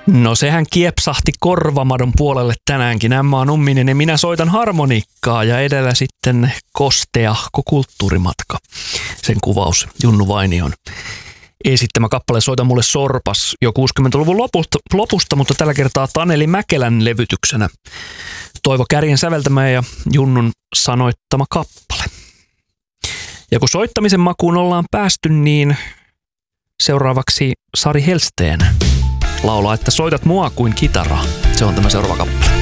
No sehän kiepsahti korvamadon puolelle tänäänkin. Emma on Numminen ja minä soitan harmonikkaa ja edellä sitten kosteahko kulttuurimatka. Sen kuvaus Junnu Vainion esittämä kappale Soita mulle sorpas jo 60-luvun lopusta, mutta tällä kertaa Taneli Mäkelän levytyksenä. Toivo Kärjen säveltämä ja Junnun sanoittama kappale. Ja kun soittamisen makuun ollaan päästy, niin seuraavaksi Sari Helsteen laulaa, että soitat mua kuin kitaraa. Se on tämä seuraava kappale.